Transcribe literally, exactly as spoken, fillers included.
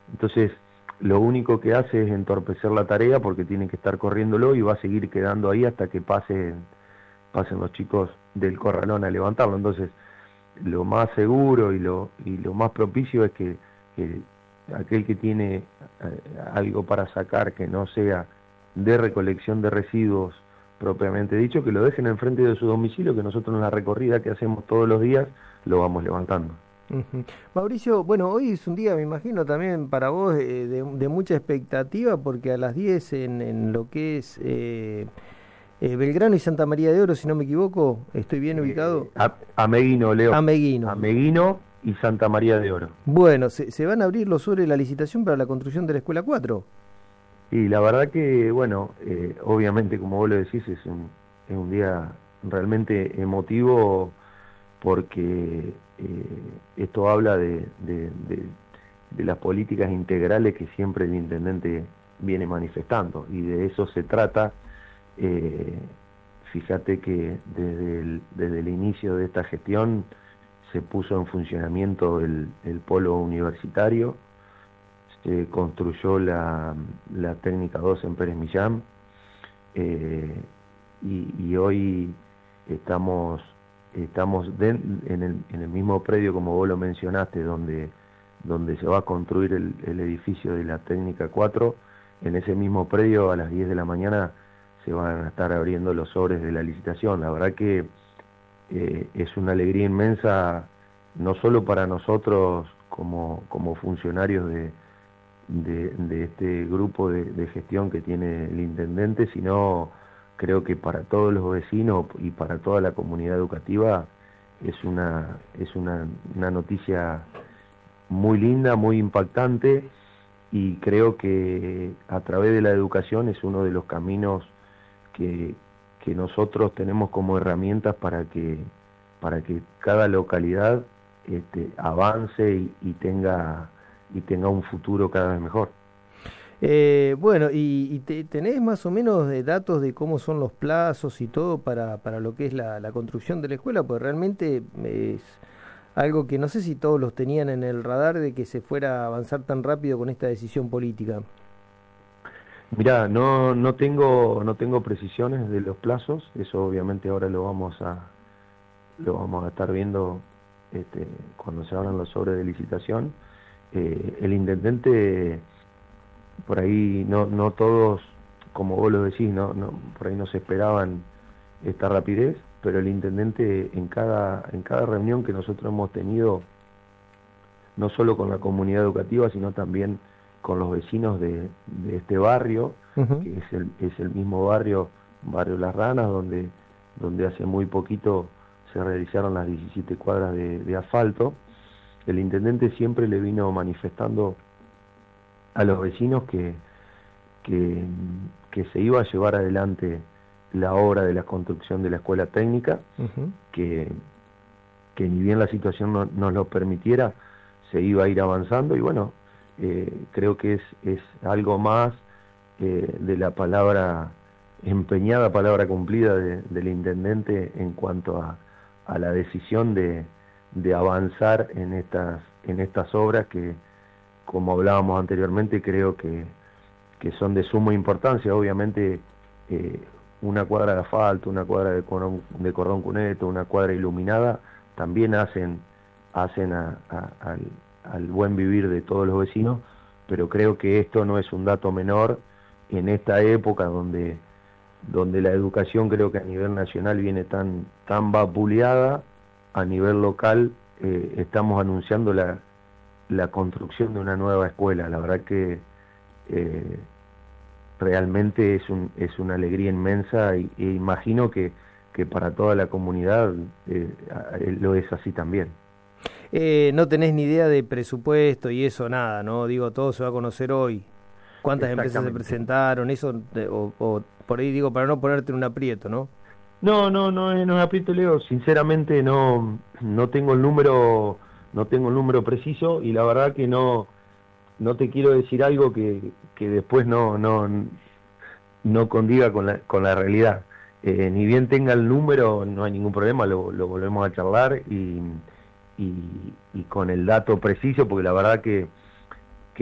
Entonces, lo único que hace es entorpecer la tarea porque tienen que estar corriéndolo y va a seguir quedando ahí hasta que pasen, pasen los chicos del corralón a levantarlo. Entonces, lo más seguro y lo, y lo más propicio es que, que aquel que tiene eh, algo para sacar que no sea de recolección de residuos propiamente dicho, que lo dejen enfrente de su domicilio, que nosotros en la recorrida que hacemos todos los días lo vamos levantando. Ujú. Mauricio, bueno, hoy es un día, me imagino, también para vos eh, de, de mucha expectativa, porque a las diez en, en lo que es eh, eh, Belgrano y Santa María de Oro, si no me equivoco, ¿estoy bien ubicado? Eh, a, Ameguino, Leo. Ameguino. Ameguino y Santa María de Oro. Bueno, se, se van a abrir los sobre la licitación para la construcción de la Escuela cuatro. Y la verdad que, bueno, eh, obviamente, como vos lo decís, es un, es un día realmente emotivo porque eh, esto habla de, de, de, de las políticas integrales que siempre el intendente viene manifestando, y de eso se trata. Eh, fíjate que desde el, desde el inicio de esta gestión se puso en funcionamiento el, el polo universitario, se construyó la, la técnica dos en Pérez Millán, eh, y, y hoy estamos, estamos de, en, el, en el mismo predio, como vos lo mencionaste, donde, donde se va a construir el, el edificio de la técnica cuatro. En ese mismo predio a las diez de la mañana se van a estar abriendo los sobres de la licitación. La verdad que eh, es una alegría inmensa, no solo para nosotros como, como funcionarios de, de, de este grupo de, de gestión que tiene el intendente, sino creo que para todos los vecinos y para toda la comunidad educativa es una, es una, una noticia muy linda, muy impactante, y creo que a través de la educación es uno de los caminos que, que nosotros tenemos como herramientas para que, para que cada localidad este, avance y, y tenga y tenga un futuro cada vez mejor. Eh, bueno, y, y te- tenés más o menos de datos de cómo son los plazos y todo para, para lo que es la, la construcción de la escuela, pues realmente es algo que no sé si todos los tenían en el radar de que se fuera a avanzar tan rápido con esta decisión política. Mirá, no, no tengo, no tengo precisiones de los plazos, eso obviamente ahora lo vamos a, lo vamos a estar viendo este, cuando se abran los sobres de licitación. Eh, el intendente, por ahí no, no todos, como vos lo decís, no, no, por ahí no se esperaban esta rapidez, pero el intendente en cada, en cada reunión que nosotros hemos tenido, no solo con la comunidad educativa, sino también con los vecinos de, de este barrio, Ujú. que es el, es el mismo barrio, barrio Las Ranas, donde, donde hace muy poquito se realizaron las diecisiete cuadras de, de asfalto. El intendente siempre le vino manifestando a los vecinos que, que, que se iba a llevar adelante la obra de la construcción de la escuela técnica, Ujú. que, que ni bien la situación no, nos lo permitiera, se iba a ir avanzando, y bueno, eh, creo que es, es algo más eh, de la palabra empeñada, palabra cumplida de, del intendente en cuanto a, a la decisión de, de avanzar en estas, en estas obras que, como hablábamos anteriormente, creo que, que son de suma importancia. Obviamente, eh, una cuadra de asfalto, una cuadra de cordón, de cordón cuneto, una cuadra iluminada, también hacen, hacen a, a, al, al buen vivir de todos los vecinos, pero creo que esto no es un dato menor en esta época donde, donde la educación, creo que a nivel nacional viene tan, tan vapuleada. A nivel local eh, estamos anunciando la, la construcción de una nueva escuela. La verdad que eh, realmente es, un, es una alegría inmensa, y, e imagino que, que para toda la comunidad eh, lo es así también. Eh, no tenés ni idea de presupuesto y eso, nada, ¿no? Digo, todo se va a conocer hoy. ¿Cuántas empresas se Exactamente. presentaron? Eso, de- o, o por ahí digo, para no ponerte en un aprieto, ¿no? No, no, no, es- no es aprieto, Leo. Sinceramente no, no tengo el número, no tengo el número preciso, y la verdad que no, no te quiero decir algo que, que después no, no, no condiga con la, con la realidad. Eh, ni bien tenga el número, no hay ningún problema, lo, lo volvemos a charlar, y, y, y con el dato preciso, porque la verdad que